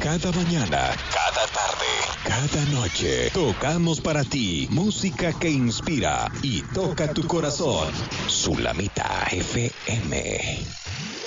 Cada mañana, cada tarde, cada noche, tocamos para ti música que inspira y toca tu corazón. Sulamita FM.